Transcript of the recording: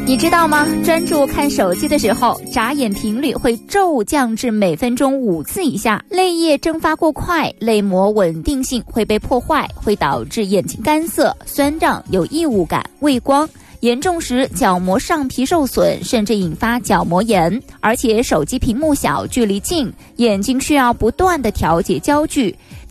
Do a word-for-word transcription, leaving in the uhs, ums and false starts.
你知道吗？专注看手机的时候，眨眼频率会骤降至每分钟五次以下，泪液蒸发过快，泪膜稳定性会被破坏，会导致眼睛干涩、酸胀、有异物感、畏光。严重时角膜上皮受损，甚至引发角膜炎。而且手机屏幕小，距离近，眼睛需要不断的调节焦距。